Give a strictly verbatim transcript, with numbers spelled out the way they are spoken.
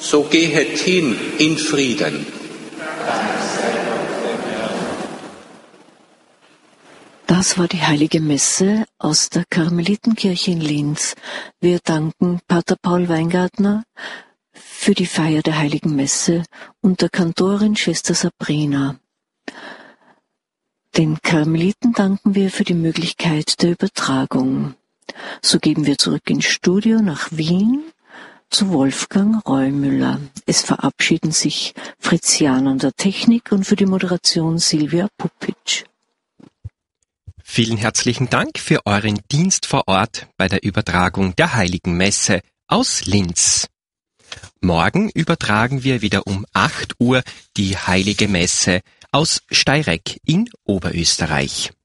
So gehet hin in Frieden. Das war die Heilige Messe aus der Karmelitenkirche in Linz. Wir danken Pater Paul Weingartner für die Feier der Heiligen Messe und der Kantorin Schwester Sabrina. Den Karmeliten danken wir für die Möglichkeit der Übertragung. So geben wir zurück ins Studio nach Wien zu Wolfgang Reumüller. Es verabschieden sich Fritz Jahn an der Technik und für die Moderation Silvia Pupic. Vielen herzlichen Dank für euren Dienst vor Ort bei der Übertragung der Heiligen Messe aus Linz. Morgen übertragen wir wieder um acht Uhr die Heilige Messe aus Steireck in Oberösterreich.